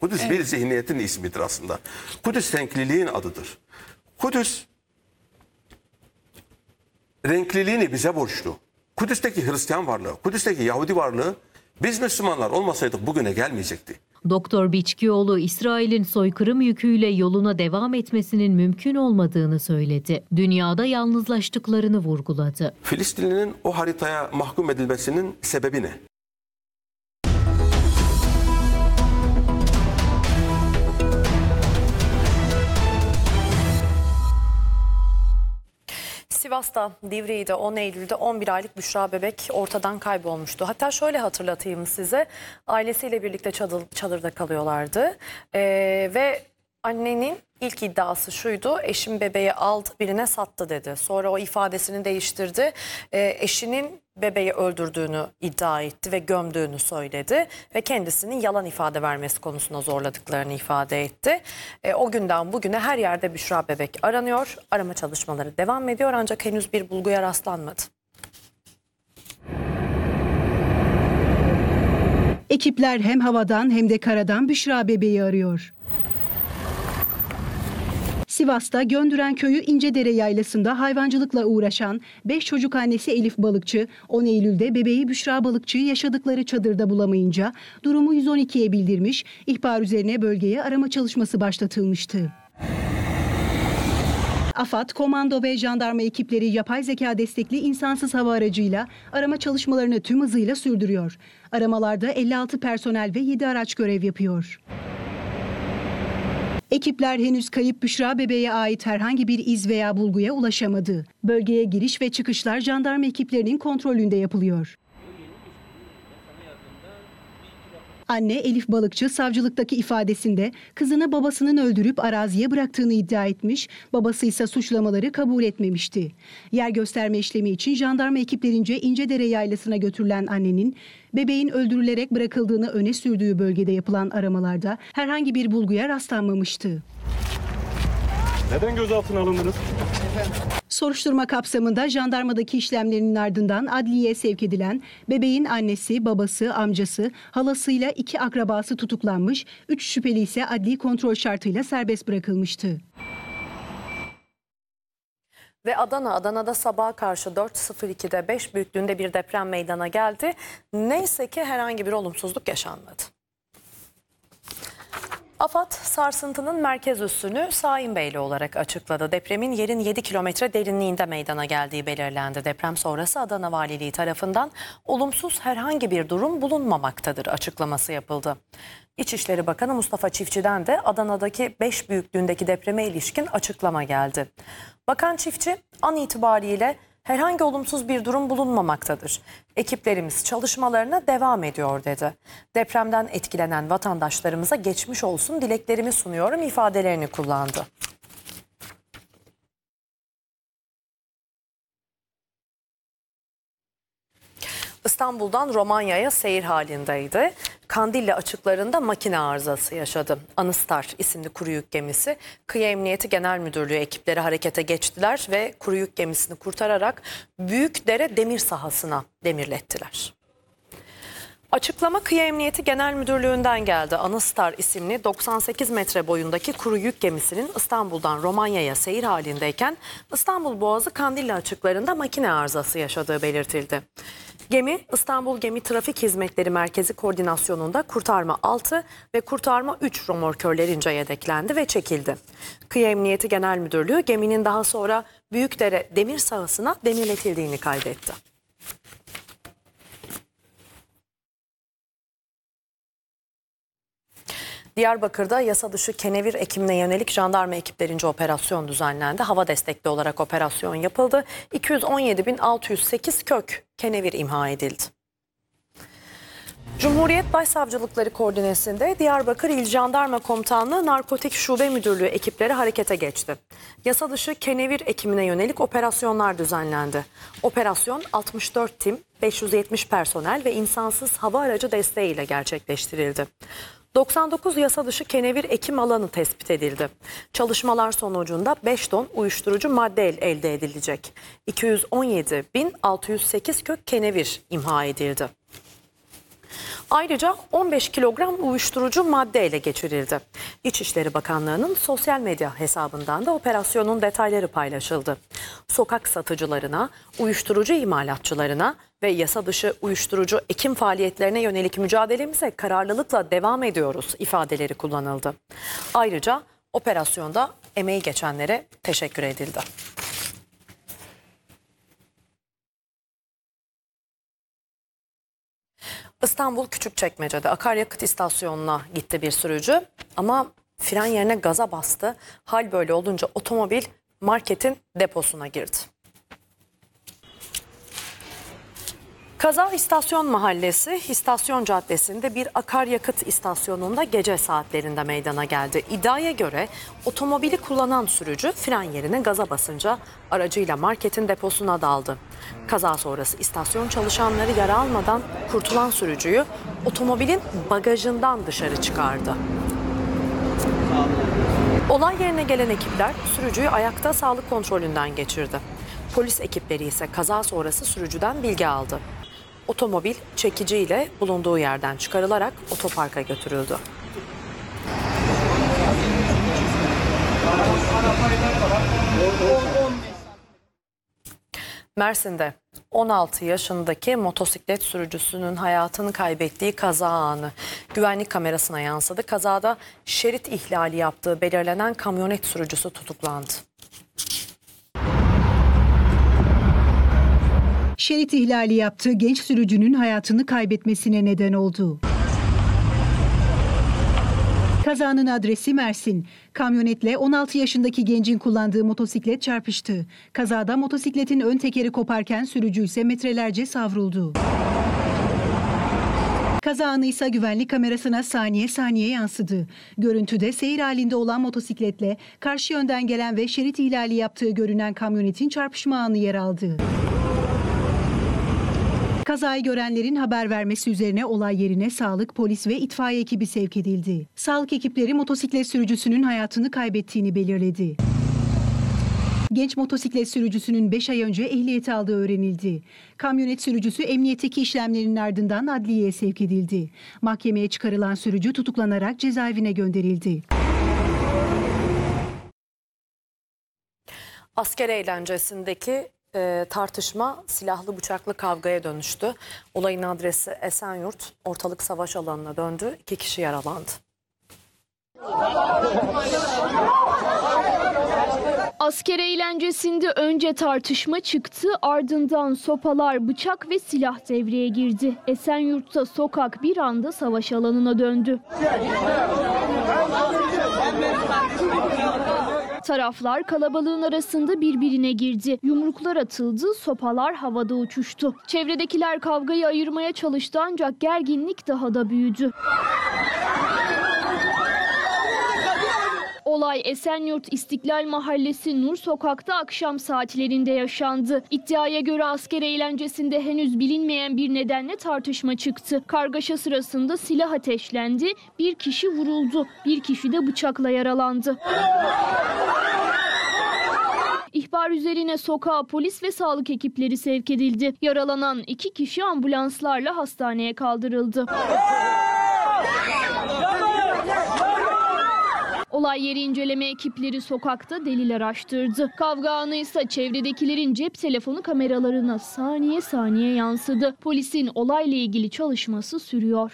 Kudüs bir zihniyetin ismidir aslında. Kudüs renkliliğin adıdır. Kudüs renkliliğini bize borçlu. Kudüs'teki Hristiyan varlığı, Kudüs'teki Yahudi varlığı biz Müslümanlar olmasaydık bugüne gelmeyecekti. Doktor Biçkioğlu, İsrail'in soykırım yüküyle yoluna devam etmesinin mümkün olmadığını söyledi. Dünyada yalnızlaştıklarını vurguladı. Filistinli'nin o haritaya mahkum edilmesinin sebebi ne? Sivas'ta, Divriği'de 10 Eylül'de 11 aylık Büşra bebek ortadan kaybolmuştu. Hatta şöyle hatırlatayım size, ailesiyle birlikte çadırda kalıyorlardı ve annenin ilk iddiası şuydu: eşim bebeği aldı, birine sattı dedi. Sonra o ifadesini değiştirdi. Eşinin bebeği öldürdüğünü iddia etti ve gömdüğünü söyledi ve kendisinin yalan ifade vermesi konusunda zorladıklarını ifade etti. O günden bugüne her yerde Büşra bebek aranıyor. Arama çalışmaları devam ediyor ancak henüz bir bulguya rastlanmadı. Ekipler hem havadan hem de karadan Büşra bebeği arıyor. Sivas'ta Göndüren Köyü İncedere Yaylası'nda hayvancılıkla uğraşan 5 çocuk annesi Elif Balıkçı, 10 Eylül'de bebeği Büşra Balıkçı'yı yaşadıkları çadırda bulamayınca durumu 112'ye bildirmiş, ihbar üzerine bölgeye arama çalışması başlatılmıştı. AFAD, komando ve jandarma ekipleri yapay zeka destekli insansız hava aracıyla arama çalışmalarını tüm hızıyla sürdürüyor. Aramalarda 56 personel ve 7 araç görev yapıyor. Ekipler henüz kayıp Büşra bebeğe ait herhangi bir iz veya bulguya ulaşamadı. Bölgeye giriş ve çıkışlar jandarma ekiplerinin kontrolünde yapılıyor. Anne Elif Balıkçı savcılıktaki ifadesinde kızını babasının öldürüp araziye bıraktığını iddia etmiş, babası ise suçlamaları kabul etmemişti. Yer gösterme işlemi için jandarma ekiplerince İncedere Yaylası'na götürülen annenin bebeğin öldürülerek bırakıldığını öne sürdüğü bölgede yapılan aramalarda herhangi bir bulguya rastlanmamıştı. Neden gözaltına alındınız? Soruşturma kapsamında jandarmadaki işlemlerinin ardından adliyeye sevk edilen bebeğin annesi, babası, amcası, halasıyla 2 akrabası tutuklanmış, 3 şüpheli ise adli kontrol şartıyla serbest bırakılmıştı. Ve Adana'da sabaha karşı 4.02'de 5 büyüklüğünde bir deprem meydana geldi. Neyse ki herhangi bir olumsuzluk yaşanmadı. AFAD, sarsıntının merkez üssünü Sahinbeyli olarak açıkladı. Depremin yerin 7 kilometre derinliğinde meydana geldiği belirlendi. Deprem sonrası Adana Valiliği tarafından olumsuz herhangi bir durum bulunmamaktadır açıklaması yapıldı. İçişleri Bakanı Mustafa Çiftçi'den de Adana'daki 5 büyüklüğündeki depreme ilişkin açıklama geldi. Bakan Çiftçi, an itibariyle herhangi olumsuz bir durum bulunmamaktadır. Ekiplerimiz çalışmalarına devam ediyor dedi. Depremden etkilenen vatandaşlarımıza geçmiş olsun dileklerimi sunuyorum ifadelerini kullandı. İstanbul'dan Romanya'ya seyir halindeydi. Kandilli açıklarında makine arızası yaşadı. Anıstar isimli kuru yük gemisi, Kıyı Emniyeti Genel Müdürlüğü ekipleri harekete geçtiler ve kuru yük gemisini kurtararak Büyükdere demir sahasına demirlettiler. Açıklama Kıyı Emniyeti Genel Müdürlüğü'nden geldi. Anıstar isimli 98 metre boyundaki kuru yük gemisinin İstanbul'dan Romanya'ya seyir halindeyken İstanbul Boğazı Kandilli açıklarında makine arızası yaşadığı belirtildi. Gemi İstanbul Gemi Trafik Hizmetleri Merkezi koordinasyonunda kurtarma 6 ve kurtarma 3 römorkörlerince yedeklendi ve çekildi. Kıyı Emniyeti Genel Müdürlüğü geminin daha sonra Büyükdere demir sahasına demirletildiğini kaydetti. Diyarbakır'da yasa dışı kenevir ekimine yönelik jandarma ekiplerince operasyon düzenlendi. Hava destekli olarak operasyon yapıldı. 217.608 kök kenevir imha edildi. Cumhuriyet Başsavcılıkları koordinesinde Diyarbakır İl Jandarma Komutanlığı Narkotik Şube Müdürlüğü ekipleri harekete geçti. Yasa dışı kenevir ekimine yönelik operasyonlar düzenlendi. Operasyon 64 tim, 570 personel ve insansız hava aracı desteğiyle gerçekleştirildi. 99 yasa dışı kenevir ekim alanı tespit edildi. Çalışmalar sonucunda 5 ton uyuşturucu madde elde edilecek. 217.608 kök kenevir imha edildi. Ayrıca 15 kilogram uyuşturucu madde ele geçirildi. İçişleri Bakanlığı'nın sosyal medya hesabından da operasyonun detayları paylaşıldı. Sokak satıcılarına, uyuşturucu imalatçılarına ve yasa dışı uyuşturucu ekim faaliyetlerine yönelik mücadelemize kararlılıkla devam ediyoruz ifadeleri kullanıldı. Ayrıca operasyonda emeği geçenlere teşekkür edildi. İstanbul Küçükçekmece'de akaryakıt istasyonuna gitti bir sürücü ama fren yerine gaza bastı. Hal böyle olunca otomobil marketin deposuna girdi. Kaza İstasyon Mahallesi, İstasyon Caddesi'nde bir akaryakıt istasyonunda gece saatlerinde meydana geldi. İddiaya göre otomobili kullanan sürücü fren yerine gaza basınca aracıyla marketin deposuna daldı. Kaza sonrası istasyon çalışanları yara almadan kurtulan sürücüyü otomobilin bagajından dışarı çıkardı. Olay yerine gelen ekipler sürücüyü ayakta sağlık kontrolünden geçirdi. Polis ekipleri ise kaza sonrası sürücüden bilgi aldı. Otomobil çekiciyle bulunduğu yerden çıkarılarak otoparka götürüldü. Mersin'de 16 yaşındaki motosiklet sürücüsünün hayatını kaybettiği kaza anı güvenlik kamerasına yansıdı. Kazada şerit ihlali yaptığı belirlenen kamyonet sürücüsü tutuklandı. Şerit ihlali yaptığı genç sürücünün hayatını kaybetmesine neden oldu. Kazanın adresi Mersin. Kamyonetle 16 yaşındaki gencin kullandığı motosiklet çarpıştı. Kazada motosikletin ön tekeri koparken sürücü ise metrelerce savruldu. Kaza anı ise güvenlik kamerasına saniye saniye yansıdı. Görüntüde seyir halinde olan motosikletle karşı yönden gelen ve şerit ihlali yaptığı görünen kamyonetin çarpışma anı yer aldı. Kazayı görenlerin haber vermesi üzerine olay yerine sağlık, polis ve itfaiye ekibi sevk edildi. Sağlık ekipleri motosiklet sürücüsünün hayatını kaybettiğini belirledi. Genç motosiklet sürücüsünün 5 ay önce ehliyeti aldığı öğrenildi. Kamyonet sürücüsü emniyetteki işlemlerin ardından adliyeye sevk edildi. Mahkemeye çıkarılan sürücü tutuklanarak cezaevine gönderildi. Asker eğlencesindeki tartışma silahlı bıçaklı kavgaya dönüştü. Olayın adresi Esenyurt, ortalık savaş alanına döndü. 2 kişi yaralandı. Asker eğlencesinde önce tartışma çıktı, ardından sopalar, bıçak ve silah devreye girdi. Esenyurt'ta sokak bir anda savaş alanına döndü. Taraflar kalabalığın arasında birbirine girdi. Yumruklar atıldı, sopalar havada uçuştu. Çevredekiler kavgayı ayırmaya çalıştı ancak gerginlik daha da büyüdü. Olay Esenyurt İstiklal Mahallesi Nur Sokak'ta akşam saatlerinde yaşandı. İddiaya göre asker eğlencesinde henüz bilinmeyen bir nedenle tartışma çıktı. Kargaşa sırasında silah ateşlendi, bir kişi vuruldu, bir kişi de bıçakla yaralandı. İhbar üzerine sokağa polis ve sağlık ekipleri sevk edildi. Yaralanan 2 kişi ambulanslarla hastaneye kaldırıldı. Olay yeri inceleme ekipleri sokakta delil araştırdı. Kavga anı ise çevredekilerin cep telefonu kameralarına saniye saniye yansıdı. Polisin olayla ilgili çalışması sürüyor.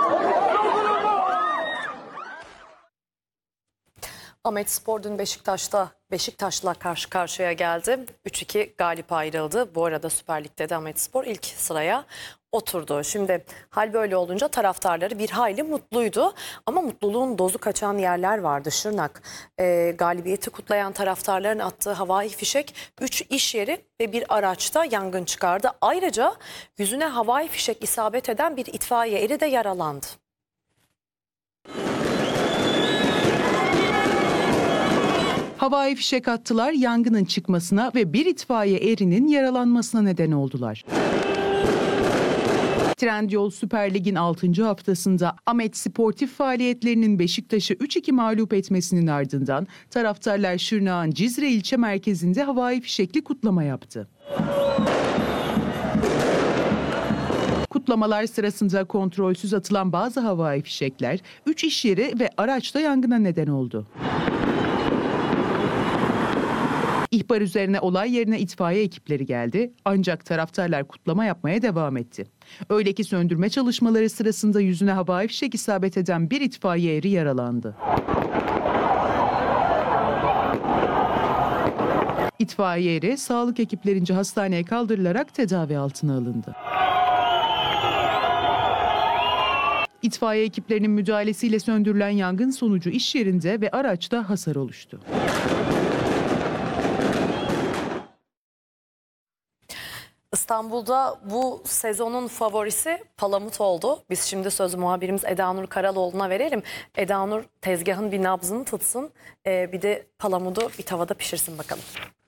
Ahmetspor dün Beşiktaş'la karşı karşıya geldi. 3-2 galip ayrıldı. Bu arada Süper Lig'de de Ahmetspor ilk sıraya oturdu. Şimdi hal böyle olunca taraftarları bir hayli mutluydu. Ama mutluluğun dozu kaçan yerler vardı. Şırnak galibiyeti kutlayan taraftarların attığı havai fişek 3 iş yeri ve bir araçta yangın çıkardı. Ayrıca yüzüne havai fişek isabet eden bir itfaiye eri de yaralandı. Havai fişek attılar, yangının çıkmasına ve bir itfaiye erinin yaralanmasına neden oldular. Trendyol Süper Lig'in 6. haftasında Ahmet sportif faaliyetlerinin Beşiktaş'ı 3-2 mağlup etmesinin ardından taraftarlar Şırnak'ın Cizre ilçe merkezinde havai fişekli kutlama yaptı. Kutlamalar sırasında kontrolsüz atılan bazı havai fişekler 3 iş yeri ve araçta yangına neden oldu. İhbar üzerine olay yerine itfaiye ekipleri geldi ancak taraftarlar kutlama yapmaya devam etti. Öyle ki söndürme çalışmaları sırasında yüzüne havai fişek isabet eden bir itfaiye eri yaralandı. İtfaiye eri sağlık ekiplerince hastaneye kaldırılarak tedavi altına alındı. İtfaiye ekiplerinin müdahalesiyle söndürülen yangın sonucu iş yerinde ve araçta hasar oluştu. İstanbul'da bu sezonun favorisi palamut oldu. Biz şimdi sözü muhabirimiz Eda Nur Karaloğlu'na verelim. Eda Nur tezgahın bir nabzını tutsun. Bir de palamudu bir tavada pişirsin bakalım.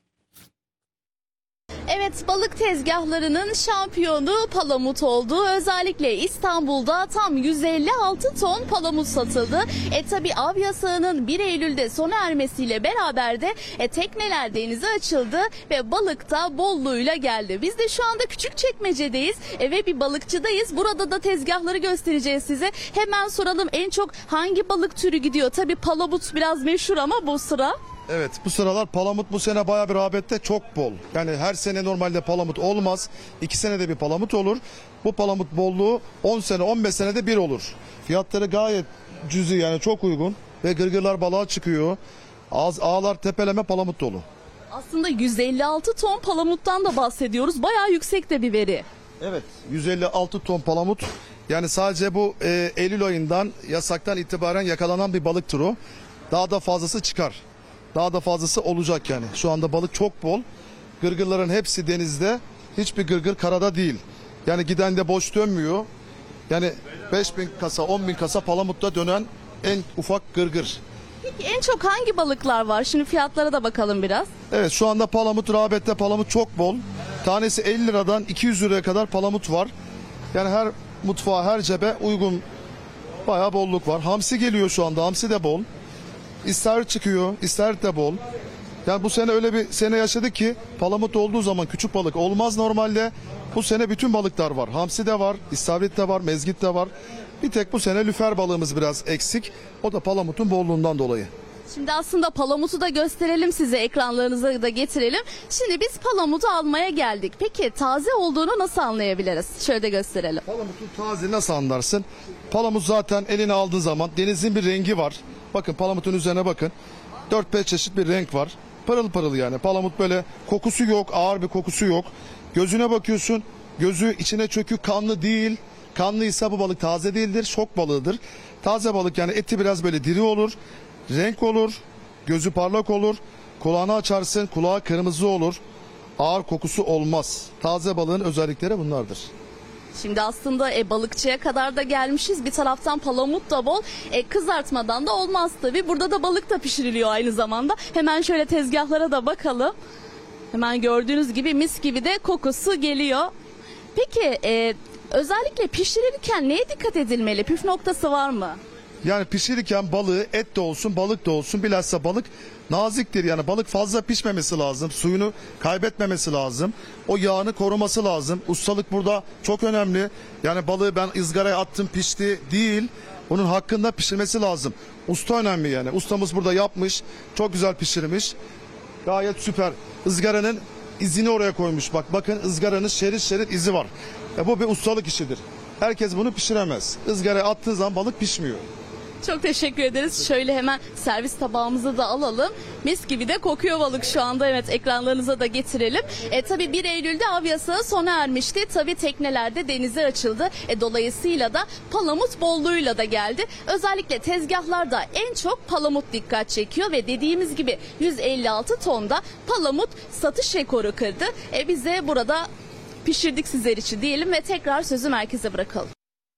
Evet, balık tezgahlarının şampiyonu palamut oldu. Özellikle İstanbul'da tam 156 ton palamut satıldı. Tabi av yasağının 1 Eylül'de sona ermesiyle beraber de tekneler denize açıldı ve balık da bolluğuyla geldi. Biz de şu anda Küçükçekmece'deyiz ve bir balıkçıdayız. Burada da tezgahları göstereceğiz size. Hemen soralım, en çok hangi balık türü gidiyor? Tabi palamut biraz meşhur ama bu sıra. Evet, bu sıralar palamut bu sene bayağı bir rağbette, çok bol. Yani her sene normalde palamut olmaz. 2 senede bir palamut olur. Bu palamut bolluğu 10 sene 15 senede bir olur. Fiyatları gayet cüzi, yani çok uygun. Ve gırgırlar balığa çıkıyor. Ağlar tepeleme palamut dolu. Aslında 156 ton palamuttan da bahsediyoruz. Bayağı yüksek de bir veri. Evet, 156 ton palamut. Yani sadece bu Eylül ayından, yasaktan itibaren yakalanan bir balık türü. Daha da fazlası çıkar. Daha da fazlası olacak yani. Şu anda balık çok bol. Gırgırların hepsi denizde. Hiçbir gırgır karada değil. Yani giden de boş dönmüyor. Yani 5.000 kasa, 10.000 kasa palamutta dönen en ufak gırgır. Peki en çok hangi balıklar var? Şimdi fiyatlara da bakalım biraz. Evet, şu anda palamut rağbette, palamut çok bol. Tanesi 50 liradan 200 liraya kadar palamut var. Yani her mutfağa, her cebe uygun bayağı bolluk var. Hamsi geliyor şu anda. Hamsi de bol. İstavrit çıkıyor. İstavrit de bol. Yani bu sene öyle bir sene yaşadık ki palamut olduğu zaman küçük balık olmaz normalde. Bu sene bütün balıklar var. Hamsi de var, istavrit de var, mezgit de var. Bir tek bu sene lüfer balığımız biraz eksik. O da palamutun bolluğundan dolayı. Şimdi aslında palamutu da gösterelim size, ekranlarınıza da getirelim. Şimdi biz palamutu almaya geldik. Peki taze olduğunu nasıl anlayabiliriz? Şöyle de gösterelim. Palamutun taze nasıl anlarsın? Palamut zaten eline aldığın zaman denizin bir rengi var. Bakın palamutun üzerine bakın. 4-5 çeşit bir renk var. Pırıl pırıl yani. Palamut böyle kokusu yok, ağır bir kokusu yok. Gözüne bakıyorsun, gözü içine çökük, kanlı değil. Kanlıysa bu balık taze değildir, şok balığıdır. Taze balık yani eti biraz böyle diri olur, renk olur, gözü parlak olur. Kulağını açarsın, kulağı kırmızı olur. Ağır kokusu olmaz. Taze balığın özellikleri bunlardır. Şimdi aslında balıkçıya kadar da gelmişiz. Bir taraftan palamut da bol. Kızartmadan da olmaz tabii. Burada da balık da pişiriliyor aynı zamanda. Hemen şöyle tezgahlara da bakalım. Hemen gördüğünüz gibi mis gibi de kokusu geliyor. Peki özellikle pişirirken neye dikkat edilmeli? Püf noktası var mı? Yani pişirirken balığı, et de olsun, balık da olsun, bilhassa balık naziktir. Yani balık fazla pişmemesi lazım. Suyunu kaybetmemesi lazım. O yağını koruması lazım. Ustalık burada çok önemli. Yani balığı ben ızgaraya attım, pişti değil. Bunun hakkında pişirmesi lazım. Usta önemli yani. Ustamız burada yapmış. Çok güzel pişirmiş. Gayet süper. Izgaranın izini oraya koymuş. Bakın ızgaranın şerit şerit izi var. Bu bir ustalık işidir. Herkes bunu pişiremez. Izgaraya attığı zaman balık pişmiyor. Çok teşekkür ederiz. Şöyle hemen servis tabağımızı da alalım. Mis gibi de kokuyor balık şu anda. Evet, ekranlarınıza da getirelim. Tabii 1 Eylül'de av yasağı sona ermişti. Tabii teknelerde denize açıldı. Dolayısıyla da palamut bolluğuyla da geldi. Özellikle tezgahlarda en çok palamut dikkat çekiyor ve dediğimiz gibi 156 tonda palamut satış rekoru kırdı. Biz de burada pişirdik sizler için diyelim ve tekrar sözü merkeze bırakalım.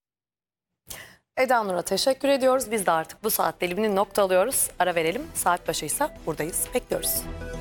Eda Nur'a teşekkür ediyoruz. Biz de artık bu saat dilimini noktalıyoruz. Ara verelim. Saat başıysa buradayız. Bekliyoruz.